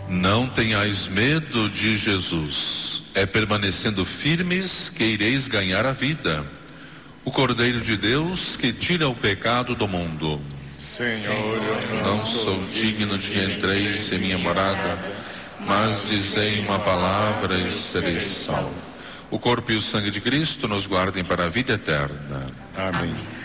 Não tenhais medo de Jesus. É permanecendo firmes que ireis ganhar a vida. O Cordeiro de Deus que tira o pecado do mundo. Senhor, eu Não sou digno de que entreis em minha morada, mas dizei uma palavra e sereis salvo. O corpo e o sangue de Cristo nos guardem para a vida eterna. Amém.